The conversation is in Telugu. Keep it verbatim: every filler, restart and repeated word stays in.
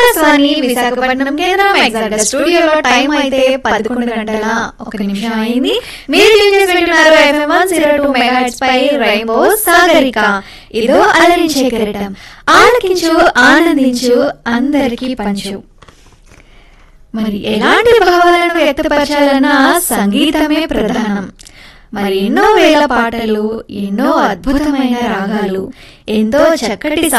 ఆకాశవాణి విశాఖపట్నం కేంద్రం ఎగ్జాక్ట్ స్టూడియోలో టైం అయితే పదకొండు గంటల ఒక నిమిషం అయింది. మీరు ట్యూన్ చేసి వింటున్నారు FM one zero two megahertz పై రెయిన్బో సాగరిక. ఇదో అలరించే కిరీటం. ఆలకించు, ఆనందించు, అందరికీ పంచు. మరి ఎలాంటి భావాలను వ్యక్తపరచాలన్నా సంగీతమే ప్రధానం. మరి ఎన్నో వేల పాటలు, ఎన్నో అద్భుతమైన రాగాలు, ఎంతో చక్కటి